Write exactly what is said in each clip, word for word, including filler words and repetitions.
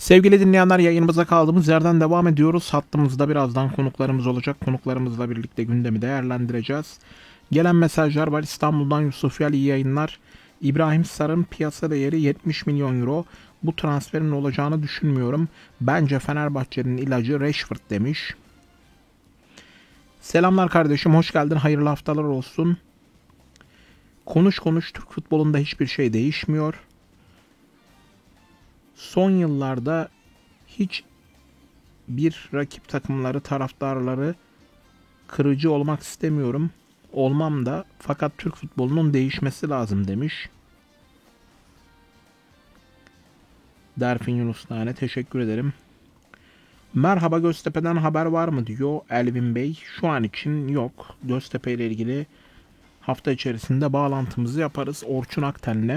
Sevgili dinleyenler, yayınımıza kaldığımız yerden devam ediyoruz. Hattımızda birazdan konuklarımız olacak. Konuklarımızla birlikte gündemi değerlendireceğiz. Gelen mesajlar var. İstanbul'dan Yusuf Yal, iyi yayınlar. İbrahim Sar'ın piyasa değeri yetmiş milyon euro. Bu transferin olacağını düşünmüyorum. Bence Fenerbahçe'nin ilacı Rashford demiş. Selamlar kardeşim, hoş geldin. Hayırlı haftalar olsun. Konuş konuş, Türk futbolunda hiçbir şey değişmiyor. Son yıllarda hiç bir rakip takımları, taraftarları kırıcı olmak istemiyorum. Olmam da, fakat Türk futbolunun değişmesi lazım demiş. Derfin Yunus Nane, teşekkür ederim. Merhaba, Göztepe'den haber var mı diyor Elvin Bey. Şu an için yok. Göztepe ile ilgili hafta içerisinde bağlantımızı yaparız Orçun Akten'le.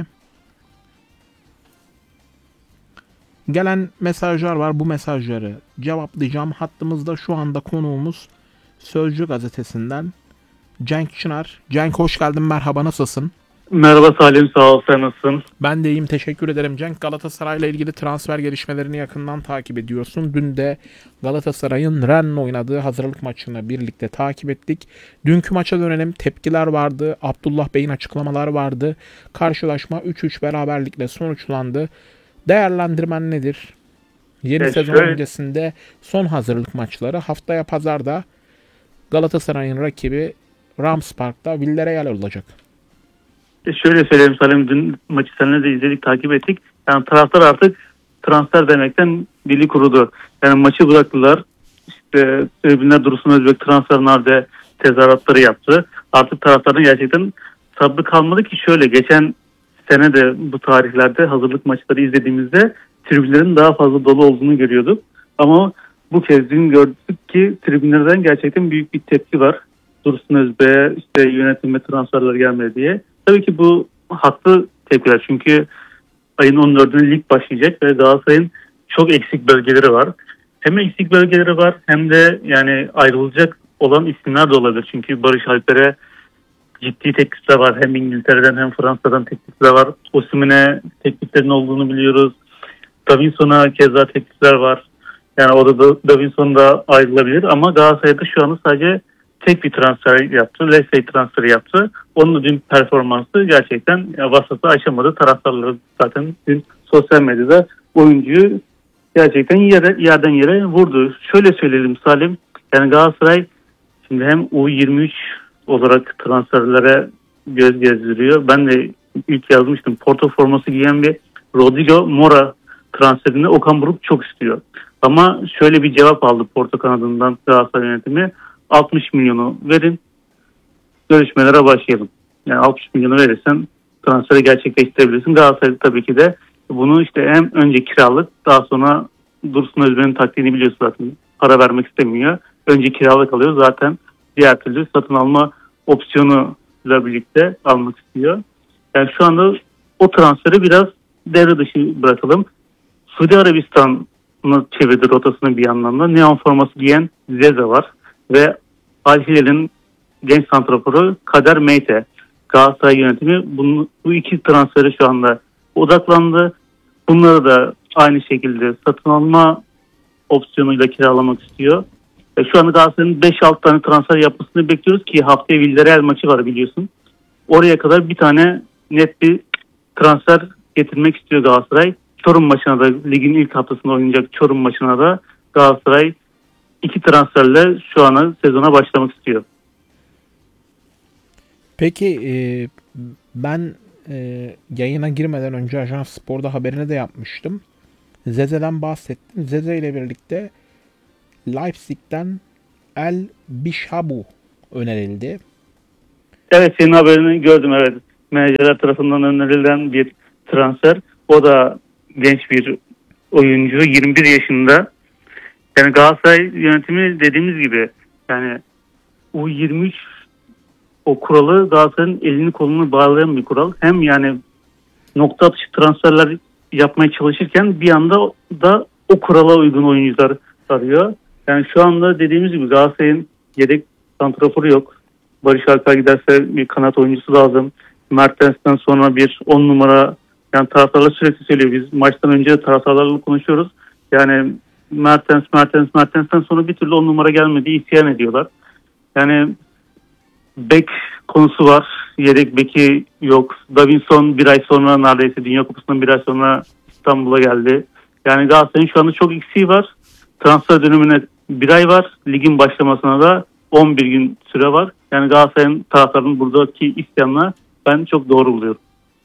Gelen mesajlar var. Bu mesajları cevaplayacağım. Hattımızda şu anda konuğumuz Sözcü gazetesinden Cenk Çınar. Cenk, hoş geldin. Merhaba, nasılsın? Merhaba Salim, sağ ol, sen nasılsın? Ben de iyiyim, teşekkür ederim. Cenk, Galatasaray'la ilgili transfer gelişmelerini yakından takip ediyorsun. Dün de Galatasaray'ın Rennes'le oynadığı hazırlık maçını birlikte takip ettik. Dünkü maça dönelim. Tepkiler vardı. Abdullah Bey'in açıklamaları vardı. Karşılaşma üç üç beraberlikle sonuçlandı. Değerlendirmen nedir? Yeni E sezon şöyle, öncesinde son hazırlık maçları. Haftaya pazarda Galatasaray'ın rakibi Rams Park'ta Villarreal olacak. e şöyle söyleyeyim Salim, dün maçı seninle de izledik, takip ettik. Yani taraftar artık transfer demekten dili kurudu. Yani maçı bıraktılar. İşte tribünler Dursun Özbek transfer nerede tezahüratları yaptı. Artık taraftarın gerçekten sabrı kalmadı ki şöyle. Geçen sene de bu tarihlerde hazırlık maçları izlediğimizde tribünlerin daha fazla dolu olduğunu görüyorduk. Ama bu kez dün gördük ki tribünlerden gerçekten büyük bir tepki var. Dursun Özbek'e işte yönetim ve transferler gelmedi diye. Tabii ki bu haklı tepkiler. Çünkü ayın on dördünde lig başlayacak ve Galatasaray'ın çok eksik bölgeleri var. Hem eksik bölgeleri var hem de yani ayrılacak olan isimler de olabilir. Çünkü Barış Alper'e ciddi teklifler var. Hem İngiltere'den hem Fransa'dan teklifler var. Osimhen'e tekliflerin olduğunu biliyoruz. Davinson'a keza teklifler var. Yani o da Davinson da ayrılabilir ama Galatasaray'da şu anda sadece tek bir transfer yaptı. Leslie transferi yaptı. Onun da dün performansı gerçekten vasatı aşamadı. Taraftarları zaten dün sosyal medyada oyuncuyu gerçekten yere, yerden yere vurdu. Şöyle söyleyelim Salim. Yani Galatasaray şimdi hem U yirmi üç olarak transferlere göz gezdiriyor. Ben de ilk yazmıştım. Porto forması giyen bir Rodrigo Mora transferini Okan Buruk çok istiyor. Ama şöyle bir cevap aldı Porto kanadından Galatasaray yönetimi. altmış milyonu verin, görüşmelere başlayalım. Yani altmış milyonu verirsen transferi gerçekleştirebilirsin. Galatasaray tabii ki de bunu işte hem önce kiralık, daha sonra Dursun Özbek'in taktiğini biliyorsun zaten. Para vermek istemiyor. Önce kiralık alıyor, zaten diğer türlü satın alma opsiyonuyla birlikte almak istiyor. Yani şu anda o transferi biraz devre dışı bırakalım. Suudi Arabistan'ı çevirdi rotasını bir anlamda. Neon forması giyen Zeze var. Ve Al Hilal'in genç santraforu Kader Meyte. Galatasaray yönetimi bunu, bu iki transferi şu anda odaklandı. Bunları da aynı şekilde satın alma opsiyonuyla kiralamak istiyor. E şu anda Galatasaray'ın beş altı tane transfer yapmasını bekliyoruz ki haftaya Villarreal maçı var biliyorsun. Oraya kadar bir tane net bir transfer getirmek istiyor Galatasaray. Çorum maçına da, ligin ilk haftasında oynayacak Çorum maçına da Galatasaray iki transferle şu an sezona başlamak istiyor. Peki e, ben e, yayına girmeden önce Ajans Spor'da haberini de yapmıştım. Zeze'den bahsettim. Zeze ile birlikte Leipzig'ten El Bishabu önerildi. Evet, senin haberini gördüm, evet. Menajerler tarafından önerilen bir transfer. O da genç bir oyuncu, yirmi bir yaşında. Yani Galatasaray yönetimi dediğimiz gibi yani U yirmi üç o kuralı Galatasaray'ın elini kolunu bağlayan bir kural. Hem yani nokta atışı transferler yapmaya çalışırken bir anda da o kurala uygun oyuncular arıyor. Yani şu anda dediğimiz gibi Galatasaray'ın yedek santraforu yok. Barış Alper giderse bir kanat oyuncusu lazım. Mertens'ten sonra bir on numara, yani taraftarlar sürekli söylüyor. Biz maçtan önce de taraftarlarla konuşuyoruz. Yani Mertens, Mertens, Mertens'ten sonra bir türlü on numara gelmedi, isyan ediyorlar. Yani bek konusu var. Yedek beki yok. Davinson bir ay sonra, neredeyse Dünya Kupası'ndan bir ay sonra İstanbul'a geldi. Yani Galatasaray'ın şu anda çok eksiği var. Transfer dönemine bir ay var. Ligin başlamasına da on bir gün süre var. Yani Galatasaray'ın taraftarının buradaki isyanla ben çok doğru buluyorum.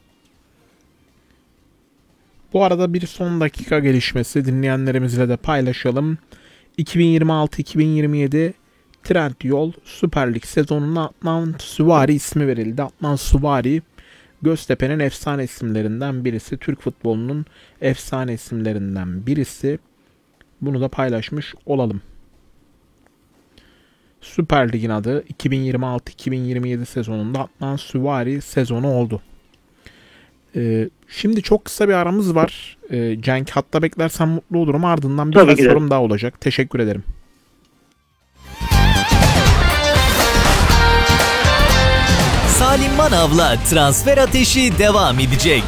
Bu arada bir son dakika gelişmesi dinleyenlerimizle de paylaşalım. iki bin yirmi altı iki bin yirmi yedi Trendyol Süper Lig sezonuna Adnan Süvari ismi verildi. Adnan Süvari Göztepe'nin efsane isimlerinden birisi. Türk futbolunun efsane isimlerinden birisi. Bunu da paylaşmış olalım. Süper Lig'in adı iki bin yirmi altı iki bin yirmi yedi sezonunda Adnan Süvari sezonu oldu. Ee, şimdi çok kısa bir aramız var. Ee, Cenk, hatta beklersen mutlu olurum. Ardından birkaç sorum daha olacak. Teşekkür ederim. Salim Manav'la transfer ateşi devam edecek.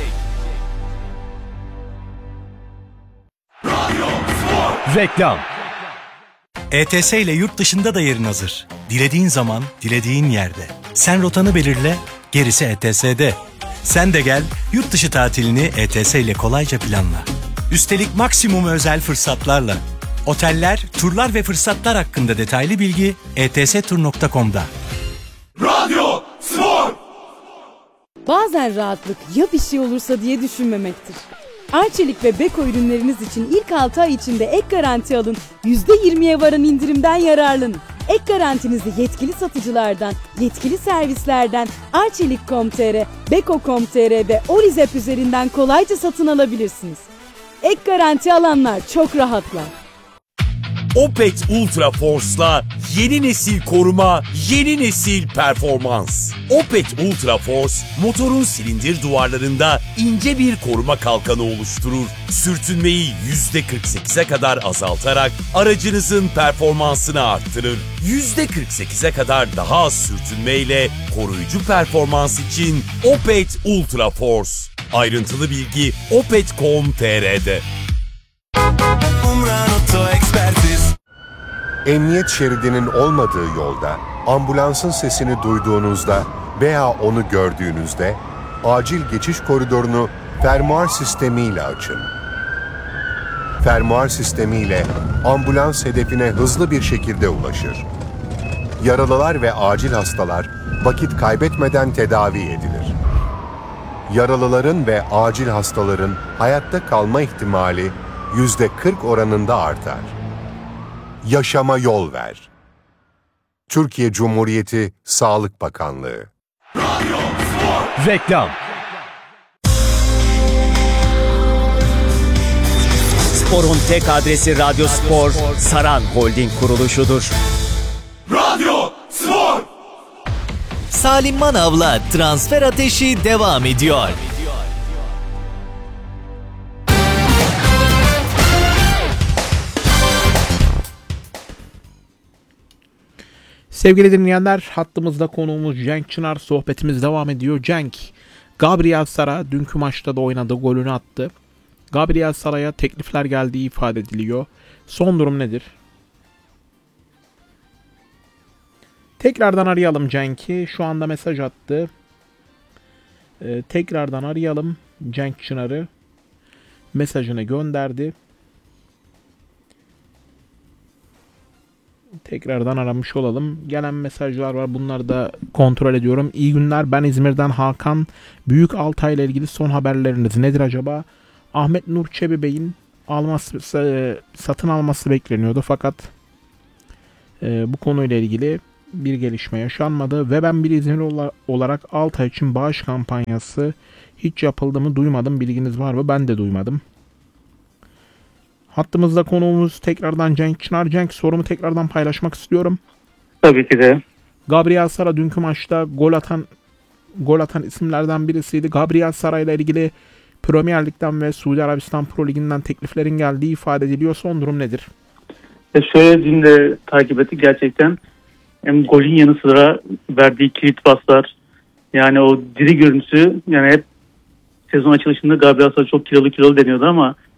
Reklam. E T S ile yurt dışında da yerin hazır. Dilediğin zaman, dilediğin yerde. Sen rotanı belirle, gerisi E T S'de. Sen de gel, yurt dışı tatilini E T S ile kolayca planla. Üstelik maksimum özel fırsatlarla. Oteller, turlar ve fırsatlar hakkında detaylı bilgi e t s tur nokta com'da. Radyo Spor. Bazen rahatlık ya bir şey olursa diye düşünmemektir. Arçelik ve Beko ürünleriniz için ilk altı ay içinde ek garanti alın, yüzde yirmiye varan indirimden yararlanın. Ek garantinizi yetkili satıcılardan, yetkili servislerden arçelik nokta com nokta tr, beko nokta com nokta tr ve Olizep üzerinden kolayca satın alabilirsiniz. Ek garanti alanlar çok rahatlar. Opet Ultra Force'la yeni nesil koruma, yeni nesil performans. Opet Ultra Force, motorun silindir duvarlarında ince bir koruma kalkanı oluşturur. Sürtünmeyi yüzde kırk sekize kadar azaltarak aracınızın performansını arttırır. yüzde kırk sekize kadar daha az sürtünmeyle koruyucu performans için Opet Ultra Force. Ayrıntılı bilgi opet nokta com nokta tr'de. Emniyet şeridinin olmadığı yolda, ambulansın sesini duyduğunuzda veya onu gördüğünüzde acil geçiş koridorunu fermuar sistemiyle açın. Fermuar sistemiyle ambulans hedefine hızlı bir şekilde ulaşır. Yaralılar ve acil hastalar vakit kaybetmeden tedavi edilir. Yaralıların ve acil hastaların hayatta kalma ihtimali yüzde kırk oranında artar. Yaşama yol ver. Türkiye Cumhuriyeti Sağlık Bakanlığı. Reklam. Spor'un tek adresi Radyo Spor, Saran Holding kuruluşudur. Radyo Spor. Salim Manav'la transfer ateşi devam ediyor. Sevgili dinleyenler, hattımızda konuğumuz Cenk Çınar, sohbetimiz devam ediyor. Cenk, Gabriel Sara dünkü maçta da oynadı, golünü attı. Gabriel Sara'ya teklifler geldiği ifade ediliyor. Son durum nedir? Tekrardan arayalım Cenk'i. Şu anda mesaj attı. Ee, tekrardan arayalım Cenk Çınar'ı. Mesajını gönderdi. Tekrardan aramış olalım. Gelen mesajlar var. Bunları da kontrol ediyorum. İyi günler. Ben İzmir'den Hakan. Büyük Altay ile ilgili son haberleriniz nedir acaba? Ahmet Nur Çebi Bey'in alması, satın alması bekleniyordu. Fakat e, bu konuyla ilgili bir gelişme yaşanmadı. Ve ben bir İzmirli olarak Altay için bağış kampanyası hiç yapıldığını duymadım. Bilginiz var mı? Ben de duymadım. Hattımızda konuğumuz tekrardan Cenk Çınar. Cenk, sorumu tekrardan paylaşmak istiyorum. Tabii ki de. Gabriel Sara dünkü maçta gol atan gol atan isimlerden birisiydi. Gabriel Sara ile ilgili Premier Lig'den ve Suudi Arabistan Pro Ligi'nden tekliflerin geldiği ifade ediliyor. Son durum nedir? E şöyle dün de takip ettik gerçekten. Hem golün yanı sıra verdiği kilit paslar, yani o diri görüntüsü, yani hep sezon açılışında Gabriel Sara çok kilolu kilolu deniyordu ama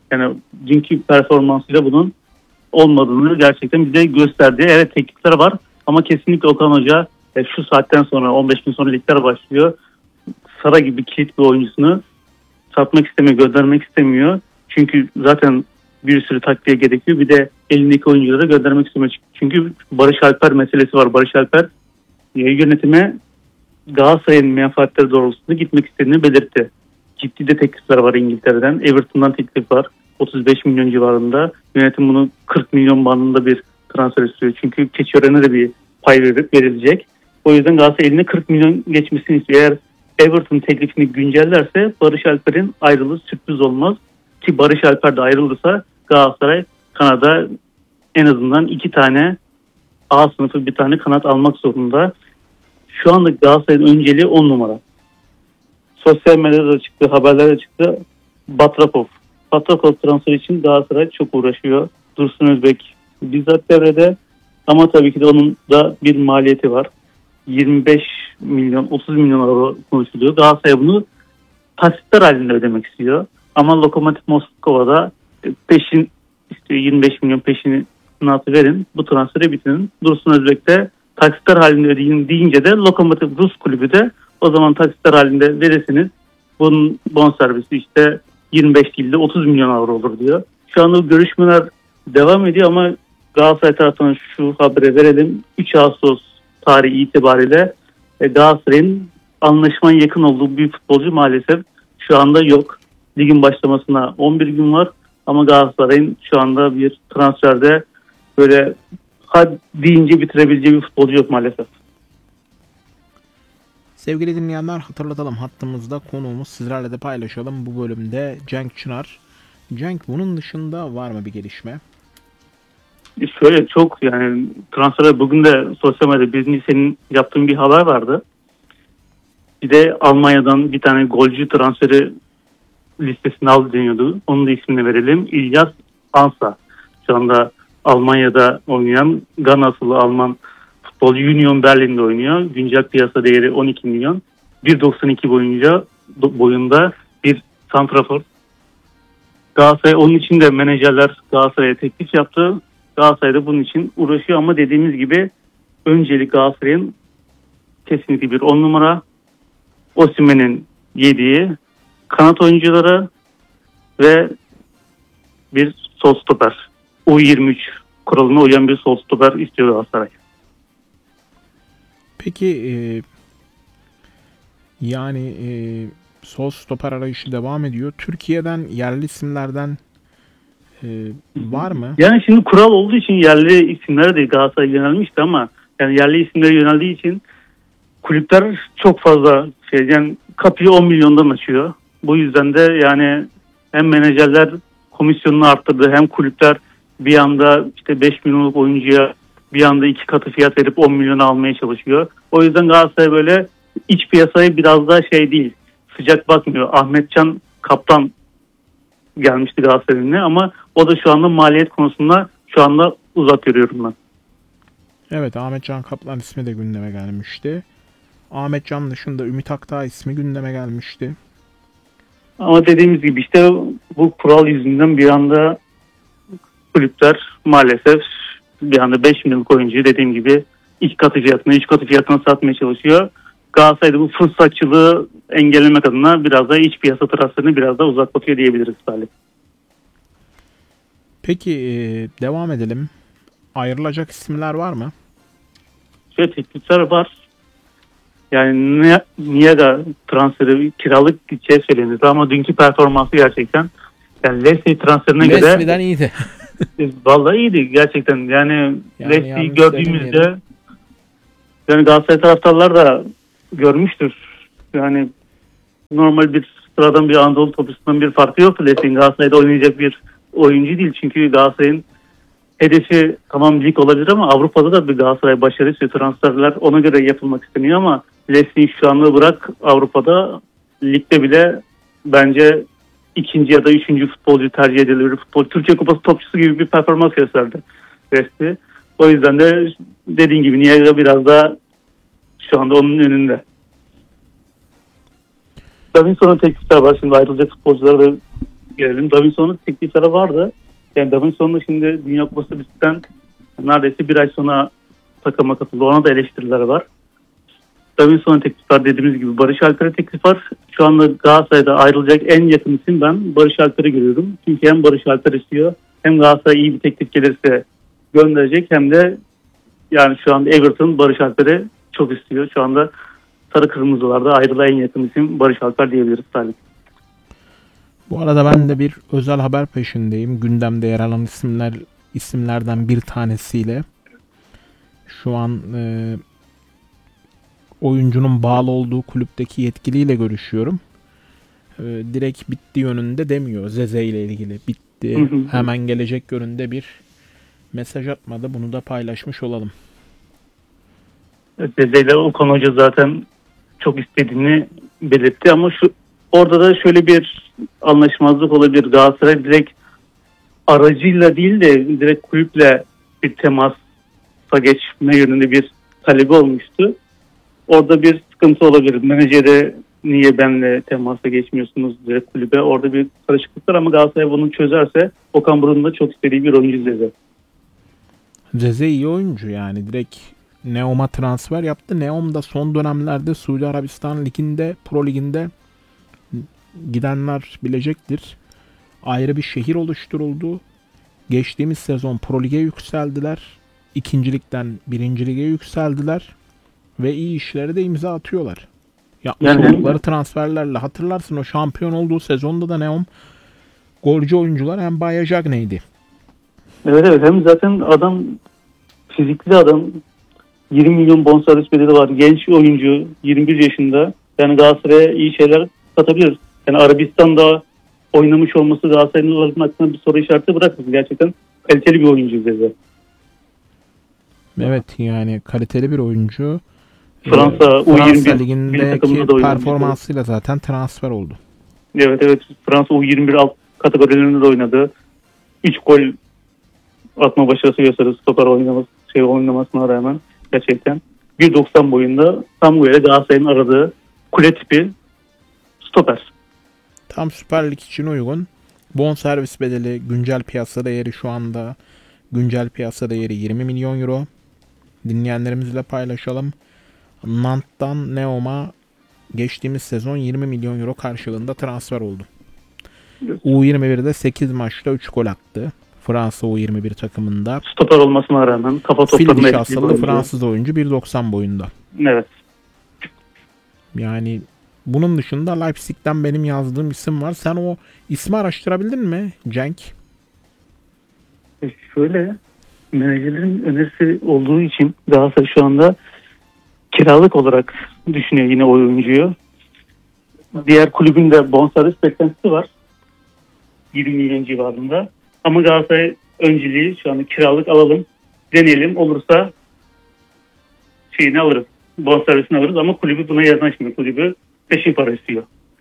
Yani dünkü performansıyla bunun olmadığını gerçekten bize gösterdi. Evet teklifler var ama kesinlikle Okan Hoca e, şu saatten sonra on beş gün sonra ligler başlıyor. Sara gibi kilit bir oyuncusunu satmak istemiyor, göndermek istemiyor. Çünkü zaten bir sürü takviye gerekiyor. Bir de elindeki oyuncuları göndermek istemiyor. Çünkü Barış Alper meselesi var. Barış Alper yönetime Galatasaray'ın menfaatleri doğrultusunda gitmek istediğini belirtti. Ciddi de teklifler var İngiltere'den. Everton'dan teklif var. otuz beş milyon civarında. Yönetim bunu kırk milyon bandında bir transfer istiyor. Çünkü Keçiören'e de bir pay verip verilecek. O yüzden Galatasaray eline kırk milyon geçmesini istiyor. Eğer Everton teklifini güncellerse Barış Alper'in ayrılığı sürpriz olmaz. Ki Barış Alper de ayrılırsa Galatasaray kanada en azından iki tane A sınıfı bir tane kanat almak zorunda. Şu anda Galatasaray'ın önceliği on numara. Sosyal medyada da çıktı, haberlerde çıktı. Batrapov. Batrapov transfer için Galatasaray çok uğraşıyor. Dursun Özbek bizzat devrede ama tabii ki de onun da bir maliyeti var. yirmi beş milyon, otuz milyon euro konuşuluyor. Galatasaray bunu taksitler halinde ödemek istiyor. Ama Lokomotiv Moskova'da peşin istiyor, yirmi beş milyon peşini natı verin, bu transferi bitirin. Dursun Özbek de taksitler halinde ödeyin deyince de Lokomotiv Rus kulübü de o zaman taksitler halinde verirsiniz. Bunun bonservisi işte yirmi beş değil de otuz milyon euro olur diyor. Şu anda görüşmeler devam ediyor ama Galatasaray tarafından şu haberi verelim. üç Ağustos tarihi itibariyle Galatasaray'ın anlaşmaya yakın olduğu bir futbolcu maalesef şu anda yok. Ligin başlamasına on bir gün var ama Galatasaray'ın şu anda bir transferde böyle hadi deyince bitirebileceği bir futbolcu yok maalesef. Sevgili dinleyenler, hatırlatalım, hattımızda konuğumuz, sizlerle de paylaşalım bu bölümde Cenk Çınar. Cenk, bunun dışında var mı bir gelişme? Şöyle çok yani transfere bugün de sosyal medyada bizim senin yaptığın bir haber vardı. Bir de Almanya'dan bir tane golcü transferi listesine al deniyordu. Onun da ismini verelim. İlyas Ansa. Şu anda Almanya'da oynayan Gana asıllı Alman futbolcu, Union Berlin'de oynuyor. Güncel piyasa değeri on iki milyon. bir doksan iki boyunca boyunda bir santrafor. Galatasaray onun için de menajerler Galatasaray'a teklif yaptı. Galatasaray da bunun için uğraşıyor ama dediğimiz gibi öncelik Galatasaray'ın kesinlikle bir on numara, Osimhen'in yediği kanat oyuncuları ve bir sol stoper. U yirmi üç kuralına uyan bir sol stoper istiyor Galatasaray. Peki e, yani e, sol stoper arayışı devam ediyor. Türkiye'den yerli isimlerden e, var mı? Yani şimdi kural olduğu için yerli isimlere de Galatasaray yönelmişti ama yani yerli isimlere yöneldiği için kulüpler çok fazla şey, yani kapıyı on milyondan açıyor. Bu yüzden de yani hem menajerler komisyonunu arttırdı hem kulüpler bir anda işte beş milyonluk oyuncuya bir anda iki katı fiyat verip on milyon almaya çalışıyor. O yüzden Galatasaray böyle iç piyasayı biraz daha şey değil, sıcak bakmıyor. Ahmetcan kaptan gelmişti Galatasaray'ın ama o da şu anda maliyet konusunda şu anda uzak görüyorum ben. Evet, Ahmetcan Kaplan ismi de gündeme gelmişti. Ahmetcan dışında Ümit Akdağ ismi gündeme gelmişti. Ama dediğimiz gibi işte bu kural yüzünden bir anda kulüpler maalesef bir anda beş milyonluk oyuncuyu dediğim gibi iki katı fiyatına, üç katı fiyatına satmaya çalışıyor. Galatasaray'da bu fırsatçılığı engellemek adına biraz da iç piyasa transferini biraz da uzaklatıyor diyebiliriz Salih. Peki e, devam edelim. Ayrılacak isimler var mı? Şöyle teklifler var. Yani Niyaga transferi kiralık gideceği söylenirdi ama dünkü performansı gerçekten yani Leslie'yi transferine göre Leslie'den iyiydi. Vallahi iyiydi gerçekten. Yani, yani Leslie'yi gördüğümüzde yani Galatasaray taraftarlar da görmüştür. Yani normal bir sıradan bir Anadolu topçusundan bir farkı yoktu Leslie'nin. Galatasaray'da oynayacak bir oyuncu değil. Çünkü Galatasaray'ın hedefi tamam lig olabilir ama Avrupa'da da bir Galatasaray başarı istiyor. Transferler ona göre yapılmak isteniyor ama Leslie'yi şu anda bırak Avrupa'da ligde bile bence ikinci ya da üçüncü futbolcu tercih edilir bir futbolcu. Türkiye Kupası topçusu gibi bir performans gösterdi Leslie. O yüzden de dediğin gibi Niyaga biraz da şu anda onun önünde. Tabii sonra teklifler var. Şimdi ayrılacak futbolculara da gelelim. Davinson'un teklifleri vardı. Yani Davinson'un şimdi Dünya Kupası bizden neredeyse bir ay sonra takıma katıldı. Ona da eleştiriler var. Davinson'un teklif var, dediğimiz gibi Barış Alper'e teklif var. Şu anda Galatasaray'da ayrılacak en yakın isim ben Barış Alper'i görüyorum. Çünkü hem Barış Alper istiyor, hem Galatasaray iyi bir teklif gelirse gönderecek, hem de yani şu anda Everton Barış Alper'i çok istiyor. Şu anda sarı kırmızılarda ayrılan en yakın isim Barış Alper diyebiliriz Salih. Bu arada ben de bir özel haber peşindeyim. Gündemde yer alan isimler isimlerden bir tanesiyle. Şu an e, oyuncunun bağlı olduğu kulüpteki yetkiliyle görüşüyorum. E, direkt bitti yönünde demiyor. Zeze ile ilgili bitti, hemen gelecek yönünde bir mesaj atmadı. Bunu da paylaşmış olalım. Zeze ile Okan Hoca zaten çok istediğini belirtti ama şu orada da şöyle bir anlaşmazlık olabilir. Galatasaray direkt aracıyla değil de direkt kulüple bir temasa geçme yönünde bir talebi olmuştu. Orada bir sıkıntı olabilir. Menajere niye benimle temasa geçmiyorsunuz direkt kulübe? Orada bir karışıklık var ama Galatasaray bunu çözerse Okan Buruk'un da çok istediği bir oyuncu Zeze. Zeze iyi oyuncu yani. Direkt Neom'a transfer yaptı. Neom da son dönemlerde Suudi Arabistan liginde, Pro Liginde gidenler bilecektir. Ayrı bir şehir oluşturuldu. Geçtiğimiz sezon Pro Lig'e yükseldiler. İkincilikten birinci lige yükseldiler. Ve iyi işlere de imza atıyorlar. Yapmış Yani oldukları transferlerle. Hatırlarsın o şampiyon olduğu sezonda da Neom golcü oyuncular hem Bayacak neydi? Evet evet, hem zaten adam fizikli adam, yirmi milyon bonservis bedeli var. Genç oyuncu, yirmi bir yaşında. Yani Galatasaray'a iyi şeyler katabilir. Yani Arabistan'da oynamış olması Galatasaray'ın hakkında bir soru işareti bırakır. Gerçekten kaliteli bir oyuncu Zeze. Evet yani kaliteli bir oyuncu. Fransa U yirmi bir Fransa ligindeki performansıyla zaten transfer oldu. Evet evet, Fransa U yirmi bir alt kategorilerinde de oynadı. üç gol atma başarısı gösterdi stoper oynaması, şey oynamasına rağmen gerçekten. bir doksan boyunda tam böyle Galatasaray'ın aradığı kule tipi stoper. Tam Süper Lig için uygun. Bonservis bedeli, güncel piyasa değeri şu anda güncel piyasa değeri yirmi milyon euro. Dinleyenlerimizle paylaşalım. Nant'tan Neom'a geçtiğimiz sezon yirmi milyon euro karşılığında transfer oldu. Evet. U yirmi birde sekiz maçta üç gol attı. Fransa U yirmi bir takımında. Stoper olmasına rağmen kafa Fil toplarında dişi asıllı Fransız oyuncu bir doksan boyunda. Evet. Yani bunun dışında Leipzig'ten benim yazdığım isim var. Sen o ismi araştırabildin mi Cenk? E şöyle, menajerlerin önerisi olduğu için Galatasaray şu anda kiralık olarak düşünüyor yine o oyuncuyu. Diğer kulübün de bonservis beklentisi var. yirmi milyon civarında. Ama Galatasaray önceliği şu anda kiralık alalım, deneyelim, olursa şeyini alırız. Bonservisini alırız ama kulübü buna yanaşmıyor. Kulübü peşin para istiyor.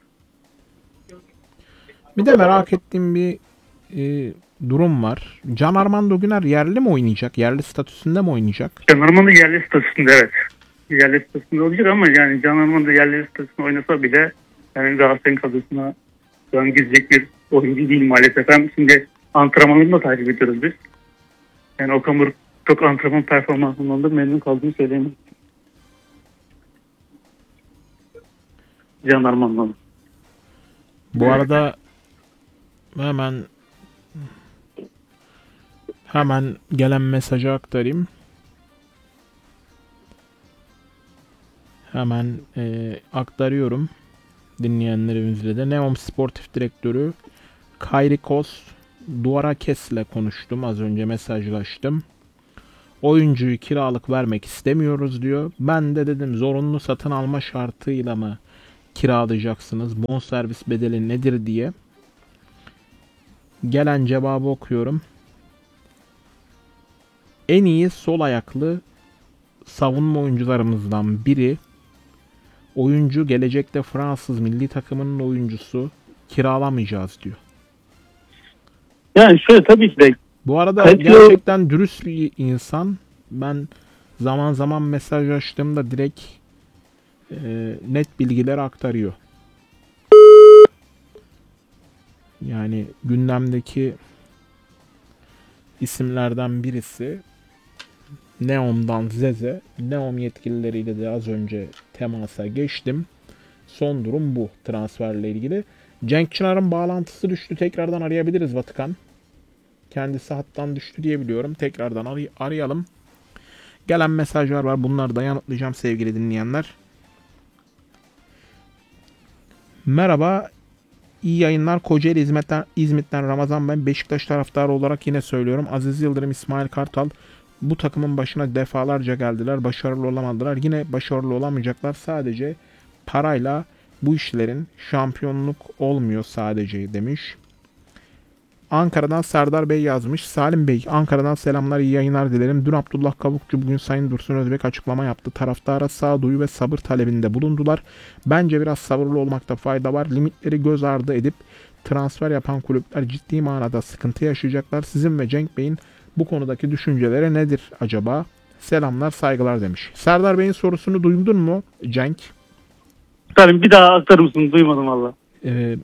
Bir de merak ettiğim bir e, durum var. Can Armando Güner yerli mi oynayacak? Yerli statüsünde mi oynayacak? Can Armando yerli statüsünde, evet. Yerli statüsünde olacak ama yani Can Armando yerli statüsünde oynasa bile yani Galatasaray'ın kadrosuna şu an girecek bir oyuncu değil maalesef. Hem şimdi antrenmanlarını da takip ediyoruz biz. Yani Okan Buruk çok antrenman performansından da memnun kaldığını söyleyemem. Can Armando. Bu arada hemen hemen gelen mesajı aktarayım. Hemen e, aktarıyorum dinleyenlerimizle de. Neom Sportif Direktörü Kayrikos Duarakes'le konuştum. Az önce mesajlaştım. Oyuncuyu kiralık vermek istemiyoruz diyor. Ben de dedim zorunlu satın alma şartıyla mı kiralayacaksınız? Bonservis bedeli nedir diye. Gelen cevabı okuyorum. En iyi sol ayaklı savunma oyuncularımızdan biri. Oyuncu gelecekte Fransız milli takımının oyuncusu, kiralamayacağız diyor. Yani şöyle tabii ki de. Bu arada Kaliteli... gerçekten dürüst bir insan. Ben zaman zaman mesajlaştığımda direkt e, net bilgiler aktarıyor. Yani gündemdeki isimlerden birisi Neom'dan Zeze. Neom yetkilileriyle de az önce temasa geçtim. Son durum bu transferle ilgili. Cenk Çınar'ın bağlantısı düştü. Tekrardan arayabiliriz Vatikan. Kendisi hattan düştü diye biliyorum. Tekrardan aray- arayalım. Gelen mesajlar var. Bunları da yanıtlayacağım sevgili dinleyenler. Merhaba. İyi yayınlar. Kocaeli İzmit'ten, İzmit'ten Ramazan ben. Beşiktaş taraftarı olarak yine söylüyorum. Aziz Yıldırım, İsmail Kartal bu takımın başına defalarca geldiler. Başarılı olamadılar. Yine başarılı olamayacaklar. Sadece parayla bu işlerin şampiyonluk olmuyor sadece demiş. Ankara'dan Serdar Bey yazmış. Salim Bey, Ankara'dan selamlar, iyi yayınlar dilerim. Dün Abdullah Kavukçu, bugün Sayın Dursun Özbek açıklama yaptı. Taraftara sağduyu ve sabır talebinde bulundular. Bence biraz sabırlı olmakta fayda var. Limitleri göz ardı edip transfer yapan kulüpler ciddi manada sıkıntı yaşayacaklar. Sizin ve Cenk Bey'in bu konudaki düşünceleri nedir acaba? Selamlar, saygılar demiş. Serdar Bey'in sorusunu duydun mu Cenk? Salim bir daha aktarır mısın? Duymadım valla. Ee,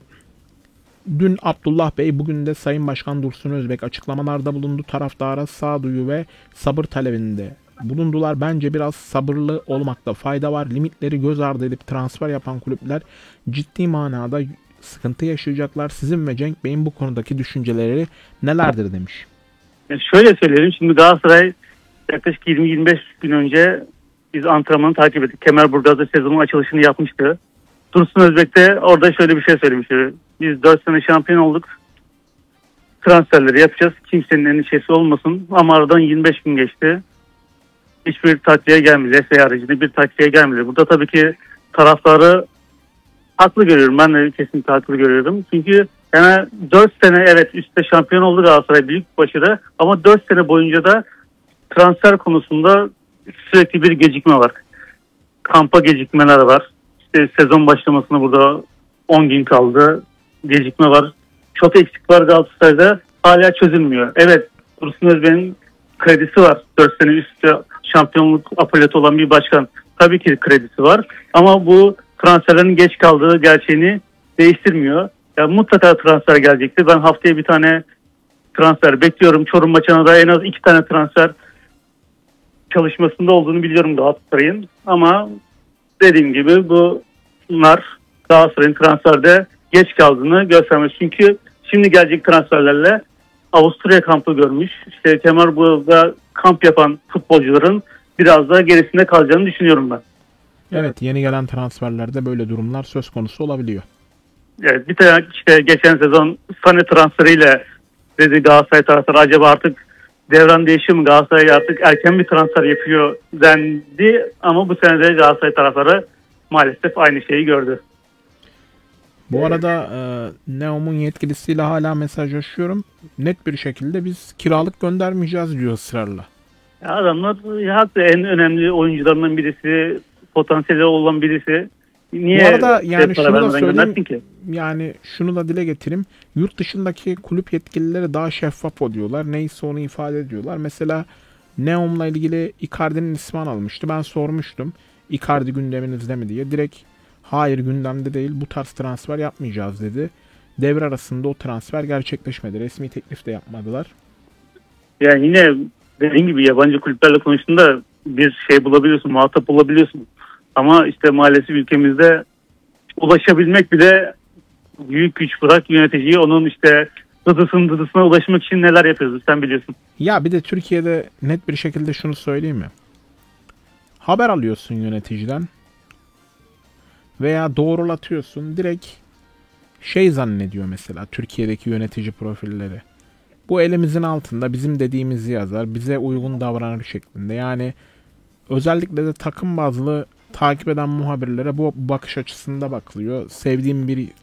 Dün Abdullah Bey, bugün de Sayın Başkan Dursun Özbek açıklamalarda bulundu. Taraftara sağduyu ve sabır talebinde bulundular. Bence biraz sabırlı olmakta fayda var. Limitleri göz ardı edip transfer yapan kulüpler ciddi manada sıkıntı yaşayacaklar. Sizin ve Cenk Bey'in bu konudaki düşünceleri nelerdir demiş. Yani şöyle söyleyelim. Şimdi Galatasaray yaklaşık yirmi yirmi beş gün önce biz antrenmanı takip ettik. Kemerburgaz'da sezonun açılışını yapmıştı. Dursun Özbek de orada şöyle bir şey söylemişti. Biz dört sene şampiyon olduk. Transferleri yapacağız. Kimsenin endişesi olmasın. Ama aradan yirmi beş gün geçti. Hiçbir takviye gelmedi. S E haricinde bir takviye gelmedi. Burada tabii ki taraftarı haklı görüyorum. Ben de kesinlikle haklı görüyorum. Çünkü yani dört sene evet üstte şampiyon oldu Galatasaray. Büyük başarı. Ama dört sene boyunca da transfer konusunda sürekli bir gecikme var. Kampa gecikmeler var. İşte sezon başlamasına burada on gün kaldı. Gecikme var. Çok eksik var Galatasaray'da. Hala çözülmüyor. Evet, Dursun Özbek'in kredisi var. dört sene üstte şampiyonluk apoletı olan bir başkan. Tabii ki kredisi var. Ama bu transferlerin geç kaldığı gerçeğini değiştirmiyor. Yani mutlaka transfer gelecektir. Ben haftaya bir tane transfer bekliyorum. Çorum maçına da en az iki tane transfer çalışmasında olduğunu biliyorum Galatasaray'ın. Ama dediğim gibi bunlar Galatasaray'ın transferde geç kaldığını göstermez. Çünkü şimdi gelecek transferlerle Avusturya kampı görmüş. İşte Kemerburgaz'da kamp yapan futbolcuların biraz daha gerisinde kalacağını düşünüyorum ben. Evet, yeni gelen transferlerde böyle durumlar söz konusu olabiliyor. Evet, bir tane işte geçen sezon Sané transferiyle dedi Galatasaray taraftarı acaba artık devran değişiyor mu? Galatasaray artık erken bir transfer yapıyor dendi. Ama bu sene de Galatasaray taraftarı maalesef aynı şeyi gördü. Bu arada e, Neom'un yetkilisiyle hala mesajlaşıyorum. Net bir şekilde biz kiralık göndermeyeceğiz diyor ısrarla. Ya adamlar ya, haklı, en önemli oyuncularından birisi, potansiyeli olan birisi. Niye Bu arada yani para şunu da vermeden göndersin söyleyeyim, ki? yani şunu da dile getireyim. Yurt dışındaki kulüp yetkilileri daha şeffaf oluyorlar. Neyse onu ifade ediyorlar. Mesela Neom'la ilgili Icardi'nin ismi almıştı. Ben sormuştum. Icardi gündeminizde mi diye. Direkt hayır gündemde değil, bu tarz transfer yapmayacağız dedi. Devre arasında o transfer gerçekleşmedi. Resmi teklif de yapmadılar. Yani yine dediğim gibi yabancı kulüplerle konuştuğunda bir şey bulabiliyorsun, muhatap olabiliyorsun. Ama işte maalesef ülkemizde ulaşabilmek bile büyük güç, bırak yöneticiyi, onun işte dıdısının dıdısına ulaşmak için neler yapıyoruz sen biliyorsun. Ya bir de Türkiye'de net bir şekilde şunu söyleyeyim mi? Haber alıyorsun yöneticiden veya doğrulatıyorsun, direkt şey zannediyor mesela Türkiye'deki yönetici profilleri. Bu elimizin altında, bizim dediğimizi yazar, bize uygun davranır şeklinde. Yani özellikle de takım bazlı takip eden muhabirlere bu bakış açısında bakılıyor. Sevdiğim bir